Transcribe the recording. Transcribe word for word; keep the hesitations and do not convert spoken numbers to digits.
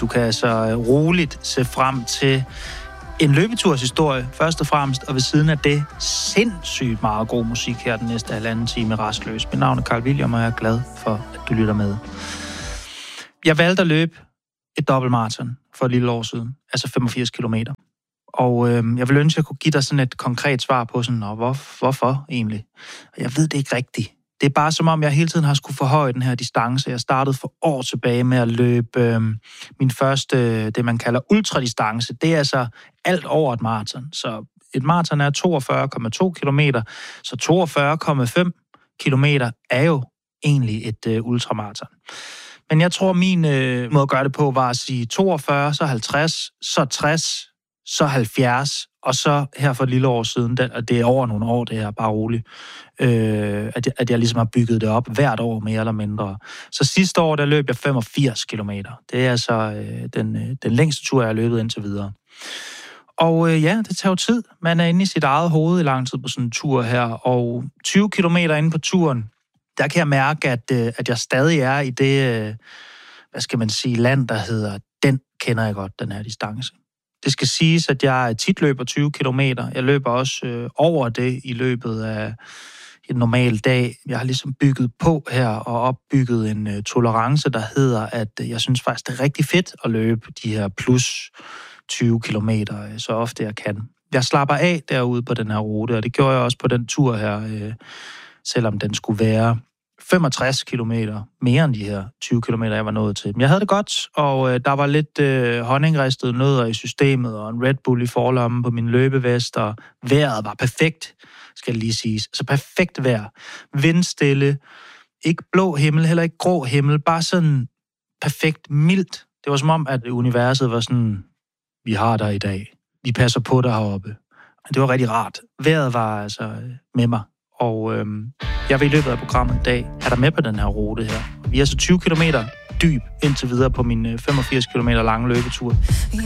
Du kan altså roligt se frem til en løbeturshistorie, først og fremmest, og ved siden af det sindssygt meget god musik her den næste halvanden time rastløs. Mit navn er Carl William, og jeg er glad for, at du lytter med. Jeg valgte at løbe et dobbeltmaraton for et lille år siden, altså femogfirs kilometer. Og øh, jeg vil ønske, at jeg kunne give dig sådan et konkret svar på sådan, og hvor, hvorfor egentlig? Jeg ved det ikke rigtigt. Det er bare som om, jeg hele tiden har skulle forhøje den her distance. Jeg startede for år tilbage med at løbe øh, min første, det man kalder ultradistance. Det er altså alt over et maraton. Så et maraton er toogfyrre komma to kilometer, så toogfyrre komma fem kilometer er jo egentlig et øh, ultramaraton. Men jeg tror, min øh, måde at gøre det på var at sige toogfyrre, så halvtreds, så tres, så halvfjerds, og så her for et lille år siden, og det er over nogle år, det er bare roligt, øh, at, jeg, at jeg ligesom har bygget det op hvert år mere eller mindre. Så sidste år, der løb jeg femogfirs kilometer. Det er altså øh, den, øh, den længste tur, jeg har løbet indtil videre. Og øh, ja, det tager jo tid. Man er inde i sit eget hoved i lang tid på sådan en tur her, og tyve kilometer inde på turen, der kan jeg mærke, at, øh, at jeg stadig er i det, øh, hvad skal man sige, land, der hedder, den kender jeg godt, den her distance. Det skal siges, at jeg tit løber tyve kilometer. Jeg løber også øh, over det i løbet af en normal dag. Jeg har ligesom bygget på her og opbygget en øh, tolerance, der hedder, at øh, jeg synes faktisk, det er rigtig fedt at løbe de her plus tyve kilometer, øh, så ofte jeg kan. Jeg slapper af derude på den her rute, og det gjorde jeg også på den tur her, øh, selvom den skulle være femogtres kilometer, mere end de her tyve kilometer, jeg var nået til. Men jeg havde det godt, og øh, der var lidt øh, honningristede nødder i systemet, og en Red Bull i forlommen på min løbevest, og vejret var perfekt, skal lige siges. Så perfekt vejr. Vindstille, ikke blå himmel, heller ikke grå himmel, bare sådan perfekt mildt. Det var som om, at universet var sådan, vi har dig i dag. Vi passer på dig heroppe. Det var rigtig rart. Vejret var altså med mig. Og øhm, jeg vil i løbet af programmet i dag have dig med på den her rute her. Vi er så tyve kilometer dyb indtil videre på min femogfirs kilometer lange løbetur.